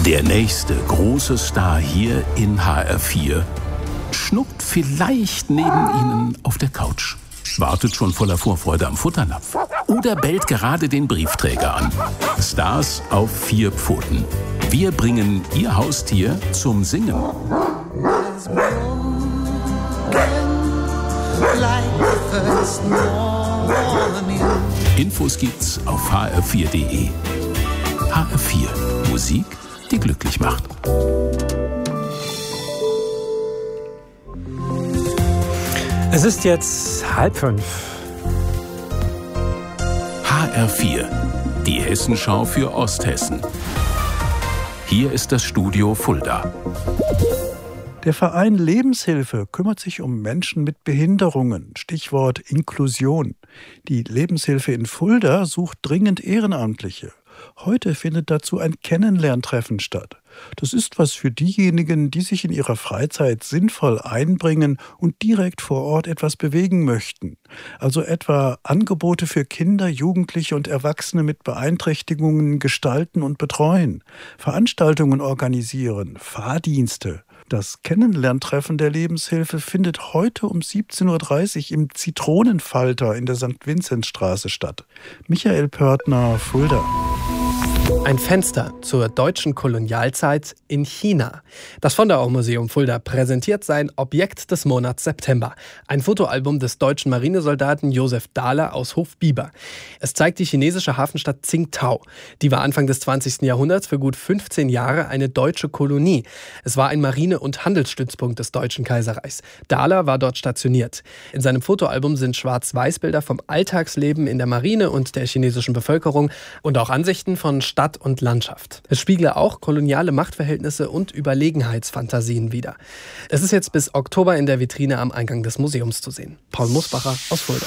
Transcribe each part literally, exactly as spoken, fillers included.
Der nächste große Star hier in H R vier schnuckt vielleicht neben Ihnen auf der Couch, wartet schon voller Vorfreude am Futternapf oder bellt gerade den Briefträger an. Stars auf vier Pfoten. Wir bringen Ihr Haustier zum Singen. Infos gibt's auf h r vier punkt d e. H R vier. Musik, die glücklich macht. Es ist jetzt halb fünf. H R vier. Die Hessenschau für Osthessen. Hier ist das Studio Fulda. Der Verein Lebenshilfe kümmert sich um Menschen mit Behinderungen. Stichwort Inklusion. Die Lebenshilfe in Fulda sucht dringend Ehrenamtliche. Heute findet dazu ein Kennenlerntreffen statt. Das ist was für diejenigen, die sich in ihrer Freizeit sinnvoll einbringen und direkt vor Ort etwas bewegen möchten. Also etwa Angebote für Kinder, Jugendliche und Erwachsene mit Beeinträchtigungen gestalten und betreuen, Veranstaltungen organisieren, Fahrdienste. Das Kennenlerntreffen der Lebenshilfe findet heute um siebzehn Uhr dreißig im Zitronenfalter in der Sankt Vinzenzstraße statt. Michael Pörtner, Fulda. Ein Fenster zur deutschen Kolonialzeit in China. Das Vonderau-Museum Fulda präsentiert sein Objekt des Monats September. Ein Fotoalbum des deutschen Marinesoldaten Josef Dahler aus Hofbieber. Es zeigt die chinesische Hafenstadt Tsingtao. Die war Anfang des zwanzigsten Jahrhunderts für gut fünfzehn Jahre eine deutsche Kolonie. Es war ein Marine- und Handelsstützpunkt des Deutschen Kaiserreichs. Dahler war dort stationiert. In seinem Fotoalbum sind Schwarz-Weiß-Bilder vom Alltagsleben in der Marine und der chinesischen Bevölkerung und auch Ansichten von Stadt und Landschaft. Es spiegle auch koloniale Machtverhältnisse und Überlegenheitsfantasien wider. Es ist jetzt bis Oktober in der Vitrine am Eingang des Museums zu sehen. Paul Musbacher aus Fulda.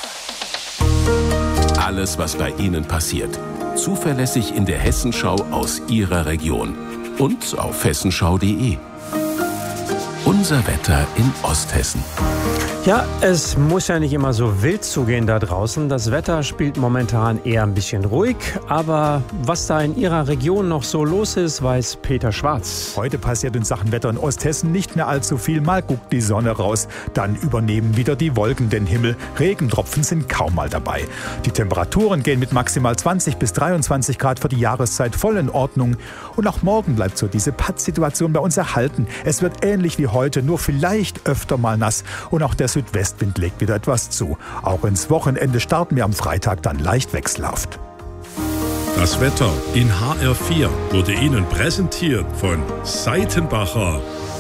Alles, was bei Ihnen passiert, zuverlässig in der Hessenschau aus Ihrer Region und auf hessenschau punkt d e. Unser Wetter in Osthessen. Ja, es muss ja nicht immer so wild zugehen da draußen. Das Wetter spielt momentan eher ein bisschen ruhig. Aber was da in Ihrer Region noch so los ist, weiß Peter Schwarz. Heute passiert in Sachen Wetter in Osthessen nicht mehr allzu viel. Mal guckt die Sonne raus, dann übernehmen wieder die Wolken den Himmel. Regentropfen sind kaum mal dabei. Die Temperaturen gehen mit maximal zwanzig bis dreiundzwanzig Grad für die Jahreszeit voll in Ordnung. Und auch morgen bleibt so diese Pattsituation bei uns erhalten. Es wird ähnlich wie heute, nur vielleicht öfter mal nass. Und auch der Südwestwind legt wieder etwas zu. Auch ins Wochenende starten wir am Freitag dann leicht wechselhaft. Das Wetter in H R vier wurde Ihnen präsentiert von Seitenbacher.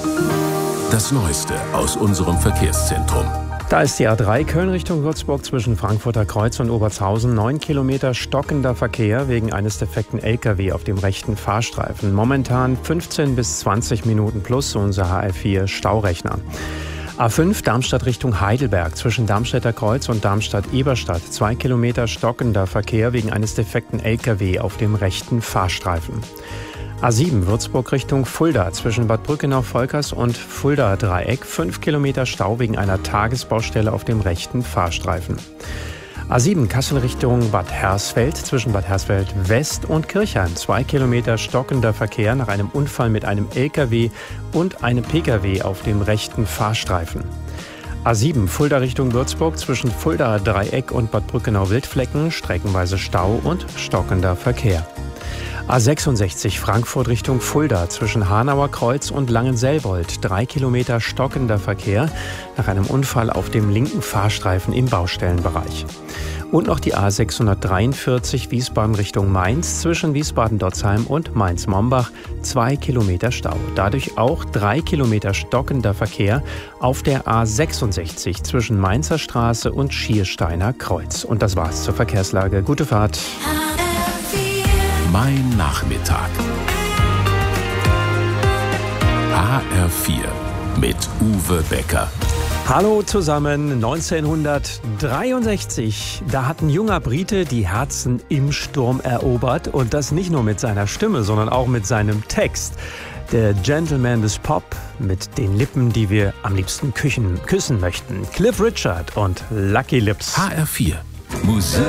Das Neueste aus unserem Verkehrszentrum. Da ist die A drei Köln Richtung Würzburg zwischen Frankfurter Kreuz und Obertshausen. Neun Kilometer stockender Verkehr wegen eines defekten L K W auf dem rechten Fahrstreifen. Momentan fünfzehn bis zwanzig Minuten plus unser H R vier Staurechner. A fünf Darmstadt Richtung Heidelberg zwischen Darmstädter Kreuz und Darmstadt-Eberstadt. Zwei Kilometer stockender Verkehr wegen eines defekten L K W auf dem rechten Fahrstreifen. A sieben Würzburg Richtung Fulda zwischen Bad Brückenau-Volkers und Fulda-Dreieck. Fünf Kilometer Stau wegen einer Tagesbaustelle auf dem rechten Fahrstreifen. A sieben Kassel Richtung Bad Hersfeld zwischen Bad Hersfeld West und Kirchheim. Zwei Kilometer stockender Verkehr nach einem Unfall mit einem L K W und einem P K W auf dem rechten Fahrstreifen. A sieben Fulda Richtung Würzburg zwischen Fulda Dreieck und Bad Brückenau-Wildflecken. Streckenweise Stau und stockender Verkehr. A sechsundsechzig Frankfurt Richtung Fulda zwischen Hanauer Kreuz und Langenselbold. Drei Kilometer stockender Verkehr nach einem Unfall auf dem linken Fahrstreifen im Baustellenbereich. Und noch die A sechshundertdreiundvierzig Wiesbaden Richtung Mainz zwischen Wiesbaden-Dotzheim und Mainz-Mombach. Zwei Kilometer Stau. Dadurch auch drei Kilometer stockender Verkehr auf der A sechsundsechzig zwischen Mainzer Straße und Schiersteiner Kreuz. Und das war's zur Verkehrslage. Gute Fahrt. Mein Nachmittag. H R vier mit Uwe Becker. Hallo zusammen, neunzehnhundertdreiundsechzig, da hat ein junger Brite die Herzen im Sturm erobert und das nicht nur mit seiner Stimme, sondern auch mit seinem Text. Der Gentleman des Pop mit den Lippen, die wir am liebsten küchen, küssen möchten. Cliff Richard und Lucky Lips. H R vier. Musik